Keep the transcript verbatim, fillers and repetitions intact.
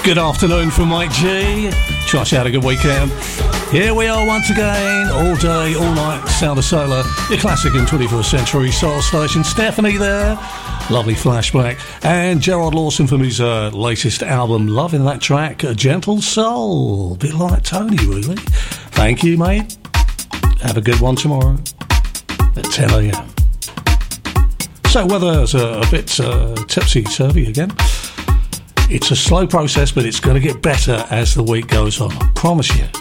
Good afternoon from Mike G. Trust you had a good weekend. Here we are once again, all day, all night, Sound of Solar, your classic and twenty-first century soul station. Stephanie there, lovely flashback. And Gerard Lawson from his uh, latest album, loving that track, A Gentle Soul. A bit like Tony, really. Thank you, mate. Have a good one tomorrow at ten a.m. So weather's a, a bit uh, tipsy-turvy again. It's a slow process, but it's going to get better as the week goes on. I promise you.